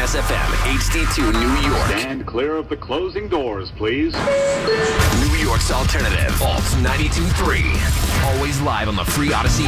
Kiss FM, HD2 New York. Stand clear of the closing doors, please. New York's alternative, Alt 92.3. Always live on the free Odyssey